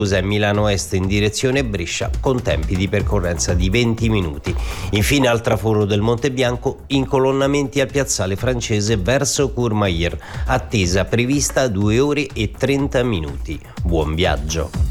Milano Est in direzione Brescia con tempi di percorrenza di 20 minuti. Infine al traforo del Monte Bianco, incolonnamenti al piazzale Francese verso Courmayeur, attesa prevista 2 ore e 30 minuti. Buon viaggio.